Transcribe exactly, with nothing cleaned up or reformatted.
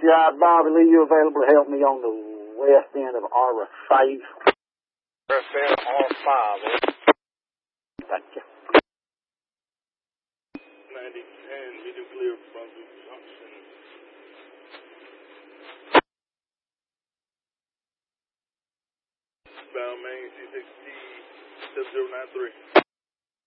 G I Bobby Lee, you available to help me on the west end of R five? West end R five. Thank you. ninety ten, medium clear from the junction. Bound main C six T seven zero nine three.